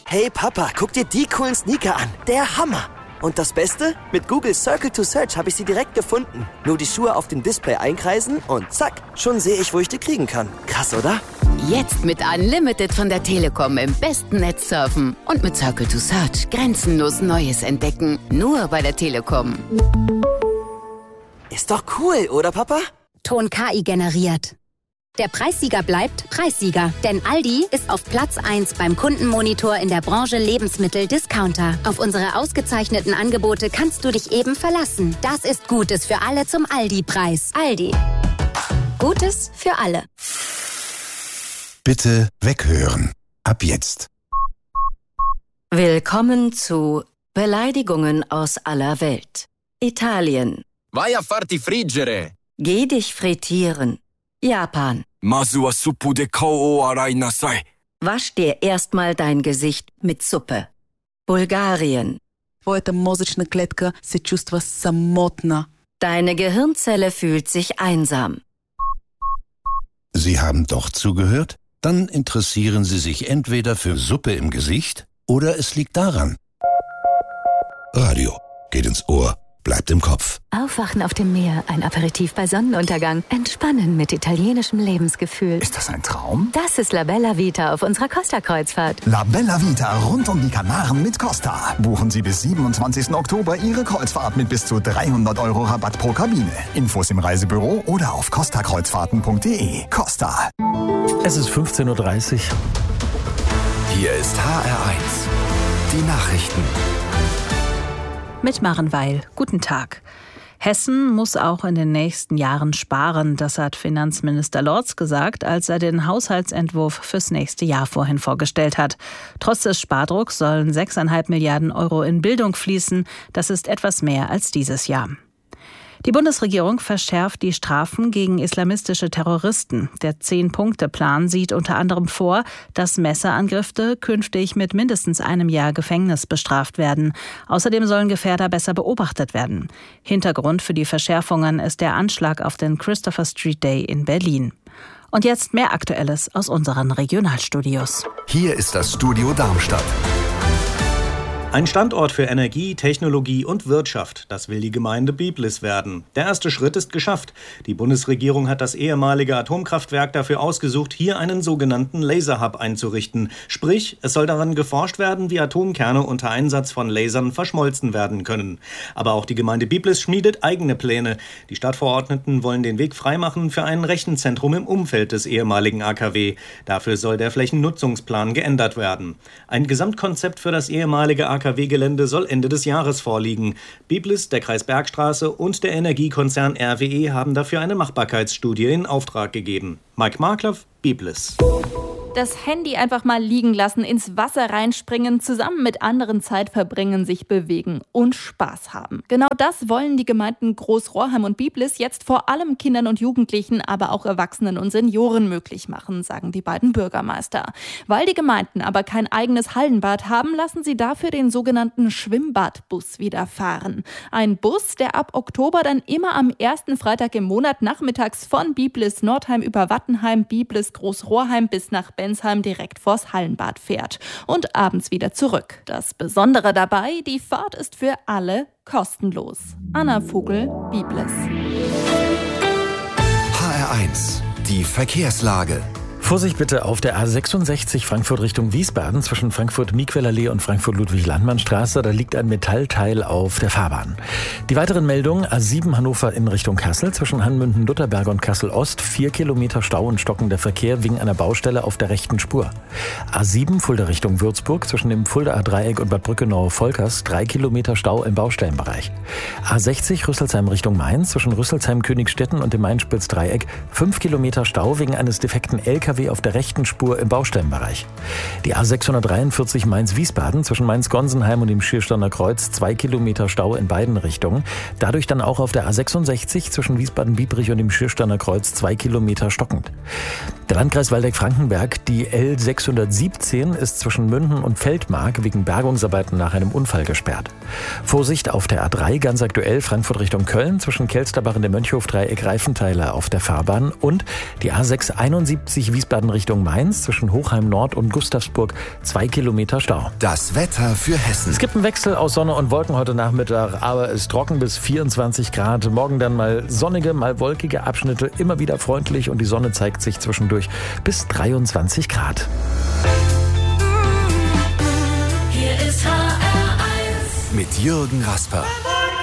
Hey Papa, guck dir die coolen Sneaker an. Der Hammer. Und das Beste? Mit Google Circle to Search habe ich sie direkt gefunden. Nur die Schuhe auf dem Display einkreisen und zack, schon sehe ich, wo ich die kriegen kann. Krass, oder? Jetzt mit Unlimited von der Telekom im besten Netz surfen. Und mit Circle to Search grenzenlos Neues entdecken. Nur bei der Telekom. Ist doch cool, oder Papa? Ton KI generiert. Der Preissieger bleibt Preissieger, denn Aldi ist auf Platz 1 beim Kundenmonitor in der Branche Lebensmittel-Discounter. Auf unsere ausgezeichneten Angebote kannst du dich eben verlassen. Das ist Gutes für alle zum Aldi-Preis. Aldi. Gutes für alle. Bitte weghören. Ab jetzt. Willkommen zu Beleidigungen aus aller Welt. Italien. Vai a farti friggere. Geh dich frittieren. Japan. Masu wa suppu de kou o arai nasai. Wasch dir erstmal dein Gesicht mit Suppe. Bulgarien. Твоята мозъчна клетка се чувства самотна. Deine Gehirnzelle fühlt sich einsam. Sie haben doch zugehört? Dann interessieren Sie sich entweder für Suppe im Gesicht oder es liegt daran. Radio geht ins Ohr, bleibt im Kopf. Aufwachen auf dem Meer, ein Aperitif bei Sonnenuntergang, entspannen mit italienischem Lebensgefühl. Ist das ein Traum? Das ist La Bella Vita auf unserer Costa-Kreuzfahrt. La Bella Vita rund um die Kanaren mit Costa. Buchen Sie bis 27. Oktober Ihre Kreuzfahrt mit bis zu 300 € Rabatt pro Kabine. Infos im Reisebüro oder auf costakreuzfahrten.de. Costa. Es ist 15:30 Uhr. Hier ist HR1. Die Nachrichten. Mit Maren Weil. Guten Tag. Hessen muss auch in den nächsten Jahren sparen, das hat Finanzminister Lorz gesagt, als er den Haushaltsentwurf fürs nächste Jahr vorhin vorgestellt hat. Trotz des Spardrucks sollen 6,5 Milliarden € in Bildung fließen. Das ist etwas mehr als dieses Jahr. Die Bundesregierung verschärft die Strafen gegen islamistische Terroristen. Der 10-Punkte-Plan sieht unter anderem vor, dass Messerangriffe künftig mit mindestens 1 Jahr Gefängnis bestraft werden. Außerdem sollen Gefährder besser beobachtet werden. Hintergrund für die Verschärfungen ist der Anschlag auf den Christopher Street Day in Berlin. Und jetzt mehr Aktuelles aus unseren Regionalstudios. Hier ist das Studio Darmstadt. Ein Standort für Energie, Technologie und Wirtschaft, das will die Gemeinde Biblis werden. Der erste Schritt ist geschafft. Die Bundesregierung hat das ehemalige Atomkraftwerk dafür ausgesucht, hier einen sogenannten Laserhub einzurichten. Sprich, es soll daran geforscht werden, wie Atomkerne unter Einsatz von Lasern verschmolzen werden können. Aber auch die Gemeinde Biblis schmiedet eigene Pläne. Die Stadtverordneten wollen den Weg freimachen für ein Rechenzentrum im Umfeld des ehemaligen AKW. Dafür soll der Flächennutzungsplan geändert werden. Ein Gesamtkonzept für das ehemalige AKW-Gelände soll Ende des Jahres vorliegen. Biblis, der Kreis Bergstraße und der Energiekonzern RWE haben dafür eine Machbarkeitsstudie in Auftrag gegeben. Mike Markloff, Biblis. Das Handy einfach mal liegen lassen, ins Wasser reinspringen, zusammen mit anderen Zeit verbringen, sich bewegen und Spaß haben. Genau das wollen die Gemeinden Groß-Rohrheim und Biblis jetzt vor allem Kindern und Jugendlichen, aber auch Erwachsenen und Senioren möglich machen, sagen die beiden Bürgermeister. Weil die Gemeinden aber kein eigenes Hallenbad haben, lassen sie dafür den sogenannten Schwimmbadbus wieder fahren. Ein Bus, der ab Oktober dann immer am ersten Freitag im Monat nachmittags von Biblis Nordheim über Wattenheim, Biblis Groß-Rohrheim bis nach Bensheim direkt vors Hallenbad fährt und abends wieder zurück. Das Besondere dabei, die Fahrt ist für alle kostenlos. Anna Vogel, Biblis. HR1, die Verkehrslage. Vorsicht bitte auf der A66 Frankfurt Richtung Wiesbaden zwischen Frankfurt-Miquelallee und Frankfurt-Ludwig-Landmann-Straße. Da liegt ein Metallteil auf der Fahrbahn. Die weiteren Meldungen: A7 Hannover in Richtung Kassel zwischen Hanmünden-Lutherberg und Kassel-Ost 4 Kilometer Stau und stockender Verkehr wegen einer Baustelle auf der rechten Spur. A7 Fulda Richtung Würzburg zwischen dem Fuldaer Dreieck und Bad Brückenau-Volkers 3 Kilometer Stau im Baustellenbereich. A60 Rüsselsheim Richtung Mainz zwischen Rüsselsheim-Königstetten und dem Mainspitz-Dreieck 5 Kilometer Stau wegen eines defekten LKW auf der rechten Spur im Baustellenbereich. Die A643 Mainz-Wiesbaden zwischen Mainz-Gonsenheim und dem Schiersteiner Kreuz 2 Kilometer Stau in beiden Richtungen. Dadurch dann auch auf der A66 zwischen Wiesbaden-Biebrich und dem Schiersteiner Kreuz 2 Kilometer stockend. Der Landkreis Waldeck-Frankenberg, die L617, ist zwischen Münden und Feldmark wegen Bergungsarbeiten nach einem Unfall gesperrt. Vorsicht auf der A3, ganz aktuell Frankfurt Richtung Köln zwischen Kelsterbach und dem Mönchhof-Dreieck Reifenteiler auf der Fahrbahn und die A671 Wiesbaden Wiesbaden Richtung Mainz zwischen Hochheim Nord und Gustavsburg 2 Kilometer Stau. Das Wetter für Hessen. Es gibt einen Wechsel aus Sonne und Wolken heute Nachmittag, aber es ist trocken bis 24 Grad. Morgen dann mal sonnige, mal wolkige Abschnitte, immer wieder freundlich und die Sonne zeigt sich zwischendurch bis 23 Grad. Hier ist HR1 mit Jürgen Rasper.